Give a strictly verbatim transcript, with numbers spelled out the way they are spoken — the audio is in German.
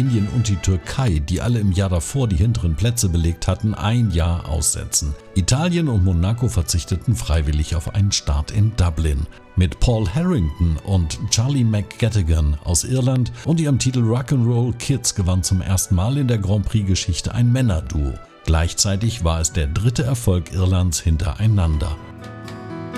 Indien und die Türkei, die alle im Jahr davor die hinteren Plätze belegt hatten, ein Jahr aussetzen. Italien und Monaco verzichteten freiwillig auf einen Start in Dublin. Mit Paul Harrington und Charlie McGettigan aus Irland und ihrem Titel Rock'n'Roll Kids gewann zum ersten Mal in der Grand Prix-Geschichte ein Männerduo. Gleichzeitig war es der dritte Erfolg Irlands hintereinander.